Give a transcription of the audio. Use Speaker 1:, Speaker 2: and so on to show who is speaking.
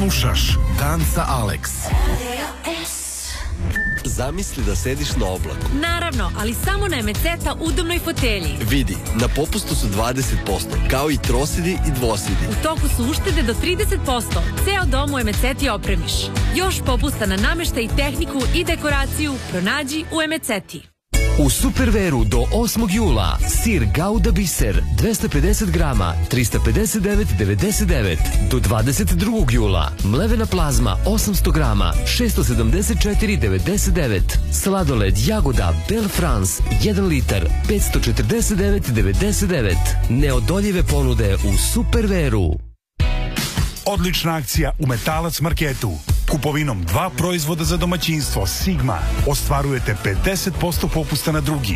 Speaker 1: Slušaš Dan sa Alex.
Speaker 2: Zamisli da sediš na oblaku.
Speaker 3: Naravno, ali samo na Emeceta udobnoj fotelji.
Speaker 2: Vidi, na popustu su 20%, kao i trosedi i dvosedi.
Speaker 3: U toku su uštede do 30%. Ceo dom u Emeceti opremiš. Još popusta na nameštaj, tehniku i dekoraciju pronađi u Emeceti.
Speaker 4: U Superveru do 8. jula sir Gouda biser 250 grama 359,99. Do 22. jula mlevena plazma 800 grama 674,99. Sladoled jagoda Belle France 1 litar 549,99. Neodoljive ponude u Superveru.
Speaker 1: Odlična akcija u Metalac marketu. Kupovinom 2 proizvoda za domaćinstvo Sigma ostvarujete 50% popusta na drugi.